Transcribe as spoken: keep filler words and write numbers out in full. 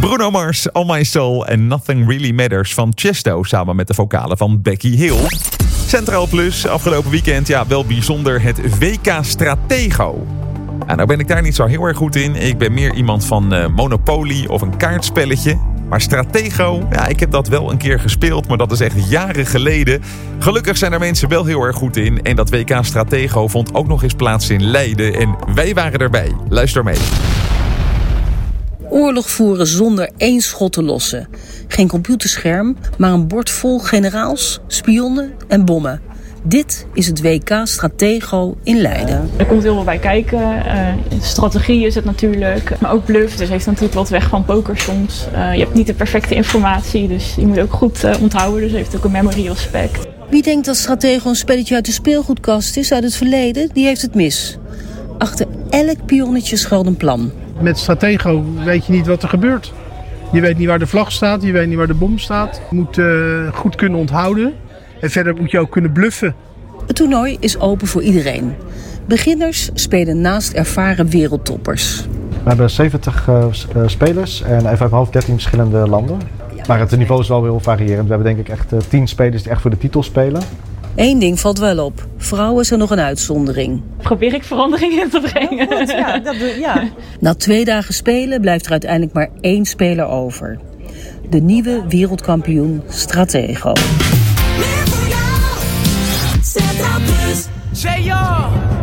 Bruno Mars, All My Soul en Nothing Really Matters van Chesto samen met de vocalen van Becky Hill. Centraal Plus, afgelopen weekend, ja, wel bijzonder, het W K Stratego. Ja, nou ben ik daar niet zo heel erg goed in. Ik ben meer iemand van uh, Monopoly of een kaartspelletje. Maar Stratego, ja, ik heb dat wel een keer gespeeld, maar dat is echt jaren geleden. Gelukkig zijn er mensen wel heel erg goed in. En dat W K Stratego vond ook nog eens plaats in Leiden. En wij waren erbij. Luister mee. Oorlog voeren zonder één schot te lossen. Geen computerscherm, maar een bord vol generaals, spionnen en bommen. Dit is het W K Stratego in Leiden. Er komt heel veel bij kijken. Uh, strategie is het natuurlijk, maar ook bluff. Dus heeft natuurlijk wat weg van poker soms. Uh, je hebt niet de perfecte informatie, dus je moet ook goed uh, onthouden. Dus heeft ook een memory aspect. Wie denkt dat Stratego een spelletje uit de speelgoedkast is uit het verleden, die heeft het mis. Achter elk pionnetje schuilt een plan. Met Stratego weet je niet wat er gebeurt. Je weet niet waar de vlag staat, je weet niet waar de bom staat. Je moet uh, goed kunnen onthouden. En verder moet je ook kunnen bluffen. Het toernooi is open voor iedereen. Beginners spelen naast ervaren wereldtoppers. We hebben zeventig uh, spelers en even uit mijn hoofd dertien verschillende landen. Maar het niveau is wel heel variërend. We hebben denk ik echt uh, tien spelers die echt voor de titel spelen. Eén ding valt wel op. Vrouwen zijn nog een uitzondering. Probeer ik verandering in te brengen. Oh, goed, ja, dat doe, ja. Na twee dagen spelen blijft er uiteindelijk maar één speler over. De nieuwe wereldkampioen Stratego. Say ja!